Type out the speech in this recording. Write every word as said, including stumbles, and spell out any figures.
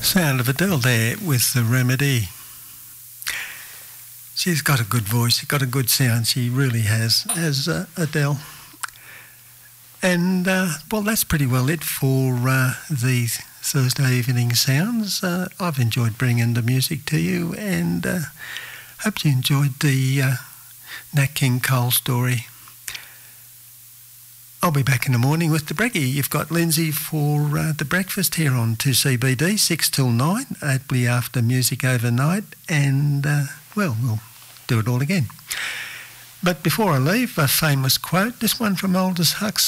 Sound of Adele there with The Remedy. She's got a good voice, she's got a good sound, she really has, as uh, Adele. And, uh, well, that's pretty well it for uh, the Thursday evening sounds. Uh, I've enjoyed bringing the music to you, and uh, hope you enjoyed the uh, Nat King Cole story. I'll be back in the morning with the brekkie. You've got Lindsay for uh, the breakfast here on two C B D, six till nine, hopefully after music overnight, and, uh, well, we'll do it all again. But before I leave, a famous quote, this one from Aldous Huxley.